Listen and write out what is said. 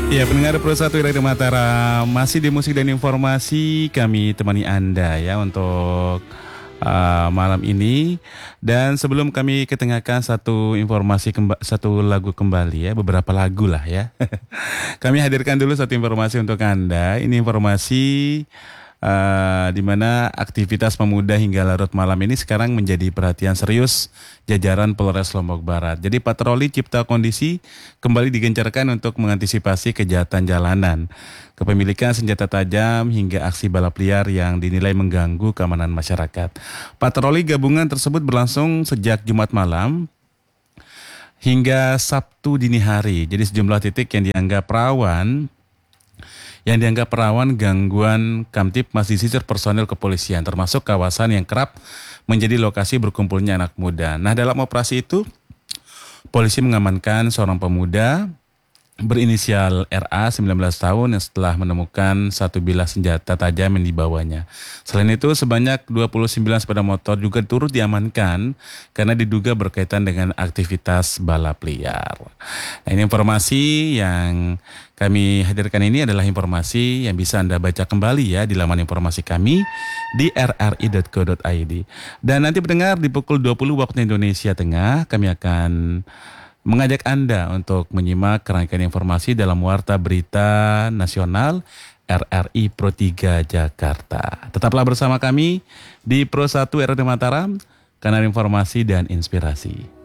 Ya, pendengar Pro 1 Radio Mataram, masih di musik dan informasi kami temani Anda ya untuk malam ini. Dan sebelum kami ketengahkan satu informasi satu lagu kembali ya, beberapa lagu lah ya. Kami hadirkan dulu satu informasi untuk Anda. Ini informasi di mana aktivitas pemuda hingga larut malam ini sekarang menjadi perhatian serius jajaran Polres Lombok Barat. Jadi patroli cipta kondisi kembali digencarkan untuk mengantisipasi kejahatan jalanan, kepemilikan senjata tajam hingga aksi balap liar yang dinilai mengganggu keamanan masyarakat. Patroli gabungan tersebut berlangsung sejak Jumat malam hingga Sabtu dini hari. Jadi sejumlah titik yang dianggap rawan gangguan Kamtibmas disisir personel kepolisian, termasuk kawasan yang kerap menjadi lokasi berkumpulnya anak muda. Nah, dalam operasi itu, polisi mengamankan seorang pemuda berinisial RA 19 tahun yang setelah menemukan satu bilah senjata tajam yang dibawanya. Selain itu, sebanyak 29 sepeda motor juga turut diamankan karena diduga berkaitan dengan aktivitas balap liar. Nah, ini informasi yang kami hadirkan ini adalah informasi yang bisa Anda baca kembali ya di laman informasi kami di rri.co.id. Dan nanti pendengar di pukul 20 waktu Indonesia Tengah kami akan mengajak Anda untuk menyimak rangkaian informasi dalam Warta Berita Nasional RRI Pro 3 Jakarta. Tetaplah bersama kami di Pro 1 RRI Mataram, kanal informasi dan inspirasi.